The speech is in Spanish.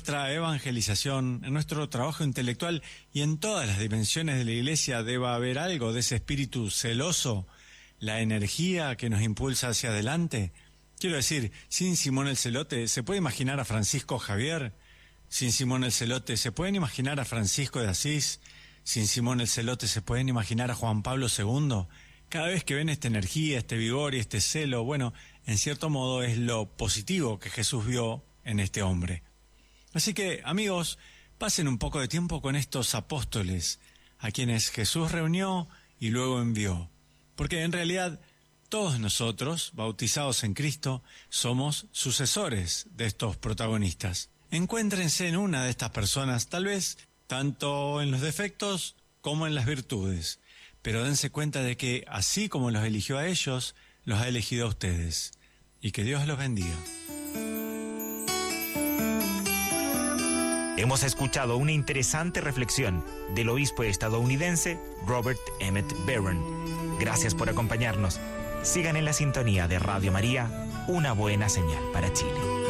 nuestra evangelización, en nuestro trabajo intelectual y en todas las dimensiones de la Iglesia deba haber algo de ese espíritu celoso, la energía que nos impulsa hacia adelante. Quiero decir, sin Simón el Celote, ¿se puede imaginar a Francisco Javier? Sin Simón el Celote, ¿se pueden imaginar a Francisco de Asís? Sin Simón el Celote, ¿se pueden imaginar a Juan Pablo II? Cada vez que ven esta energía, este vigor y este celo, bueno, en cierto modo es lo positivo que Jesús vio en este hombre. Así que, amigos, pasen un poco de tiempo con estos apóstoles, a quienes Jesús reunió y luego envió. Porque en realidad todos nosotros, bautizados en Cristo, somos sucesores de estos protagonistas. Encuéntrense en una de estas personas, tal vez tanto en los defectos como en las virtudes, pero dense cuenta de que así como los eligió a ellos, los ha elegido a ustedes. Y que Dios los bendiga. Hemos escuchado una interesante reflexión del obispo estadounidense Robert Emmett Barron. Gracias por acompañarnos. Sigan en la sintonía de Radio María, una buena señal para Chile.